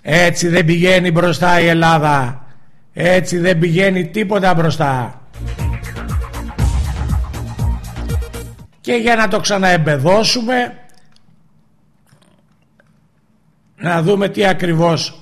Έτσι δεν πηγαίνει μπροστά η Ελλάδα. Έτσι δεν πηγαίνει τίποτα μπροστά. Και για να το ξαναεμπεδώσουμε, να δούμε τι ακριβώς